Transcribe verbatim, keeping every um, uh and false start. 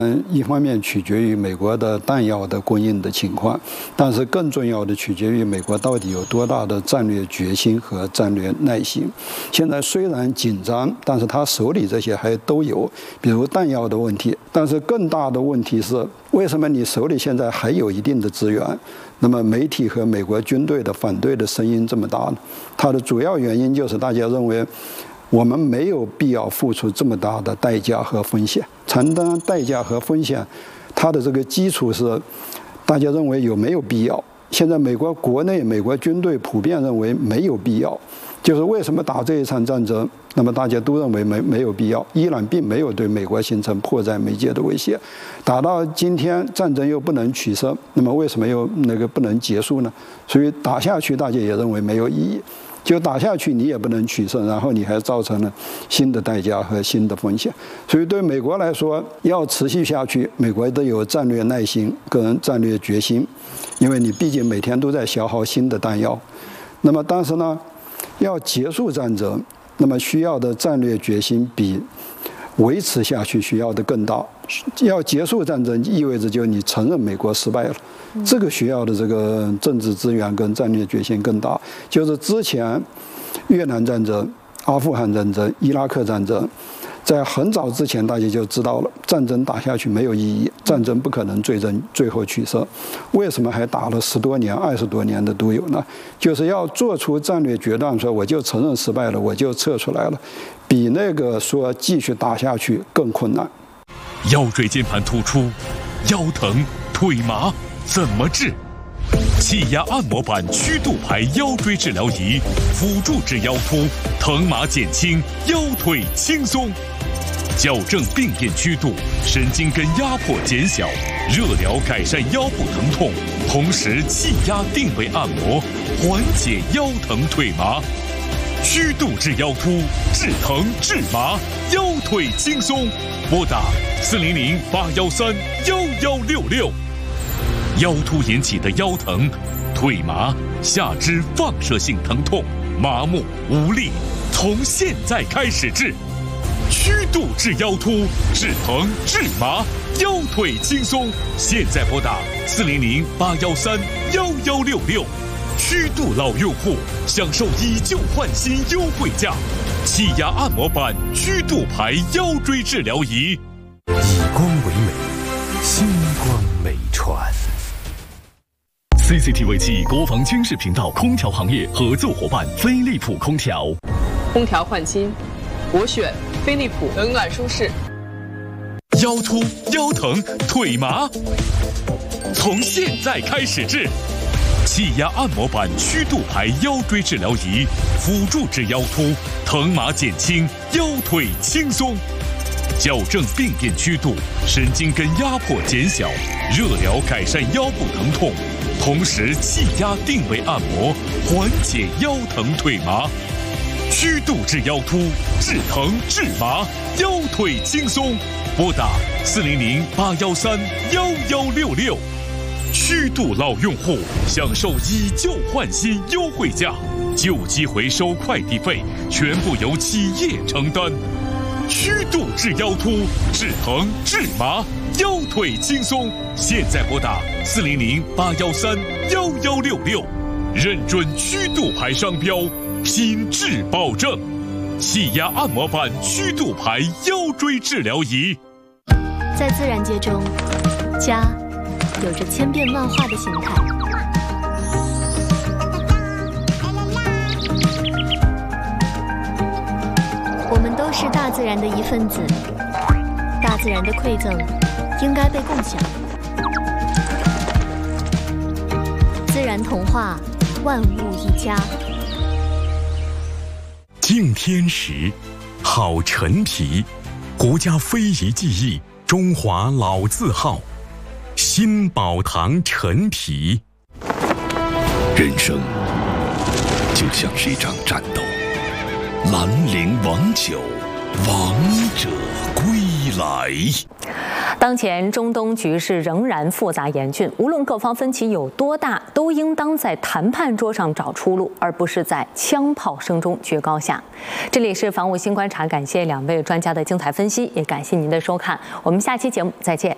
嗯，一方面取决于美国的弹药的供应的情况，但是更重要的取决于美国到底有多大的战略决心和战略耐心。现在虽然紧张，但是他手里这些还都有，比如弹药的问题。但是更大的问题是，为什么你手里现在还有一定的资源？那么媒体和美国军队的反对的声音这么大呢？它的主要原因就是大家认为，我们没有必要付出这么大的代价和风险。承担代价和风险，它的这个基础是大家认为有没有必要。现在美国国内美国军队普遍认为没有必要，就是为什么打这一场战争，那么大家都认为没没有必要。伊朗并没有对美国形成迫在眉睫的威胁，打到今天战争又不能取胜，那么为什么又那个不能结束呢？所以打下去大家也认为没有意义。就打下去，你也不能取胜，然后你还造成了新的代价和新的风险。所以对美国来说，要持续下去，美国都有战略耐心跟战略决心，因为你毕竟每天都在消耗新的弹药。那么，但是呢，要结束战争，那么需要的战略决心比维持下去需要的更大。要结束战争，意味着就你承认美国失败了。这个需要的这个政治资源跟战略决心更大，就是之前越南战争、阿富汗战争、伊拉克战争，在很早之前大家就知道了，战争打下去没有意义，战争不可能最终最后取胜。为什么还打了十多年、二十多年的都有呢？就是要做出战略决断，说我就承认失败了，我就撤出来了，比那个说继续打下去更困难。 腰椎间盘突出、腰疼、腿麻。怎么治？气压按摩板曲度牌腰椎治疗仪，辅助治腰突，疼麻减轻，腰腿轻松，矫正病变曲度，神经根压迫减小，热疗改善腰部疼痛，同时气压定位按摩，缓解腰疼腿麻。曲度治腰突，治疼治麻，腰腿轻松。拨打四零零八幺三幺幺六六。腰突引起的腰疼、腿麻、下肢放射性疼痛、麻木无力，从现在开始治。曲度治腰突，治疼治麻，腰腿轻松。现在拨打四零零八幺三幺幺六六。曲度老用户享受以旧换新优惠价，气压按摩板曲度牌腰椎治疗仪。 以光为美，星光美传。 C C T V 七国防军事频道空调行业合作伙伴飞利浦空调。 空调换新，我选飞利浦，冷暖舒适。 腰突、腰疼、腿麻，从现在开始治。气压按摩板曲度牌腰椎治疗仪，辅助治腰突，疼麻减轻，腰腿轻松。矫正病变曲度，神经根压迫减小，热疗改善腰部疼痛，同时气压定位按摩，缓解腰疼腿麻。曲度治腰突，治疼治麻，腰腿轻松。拨打四零零八幺三幺幺六六。曲度老用户享受以旧换新优惠价，旧机回收快递费全部由企业承担。曲度治腰突，治疼治麻，腰腿轻松。现在拨打四零零八幺三幺幺六六，认准曲度牌商标，品质保证。气压按摩板曲度牌腰椎治疗仪。 在自然界中，家有着千变万化的形态。我们都是大自然的一份子，大自然的馈赠应该被共享。自然童话，万物一家。 敬天时，好陈皮，国家非遗技艺，中华老字号。新宝堂陈皮。 人生就像是一场战斗，兰陵王酒，王者归来。 当前中东局势仍然复杂严峻，无论各方分歧有多大，都应当在谈判桌上找出路，而不是在枪炮声中决高下。这里是防务新观察，感谢两位专家的精彩分析，也感谢您的收看，我们下期节目再见。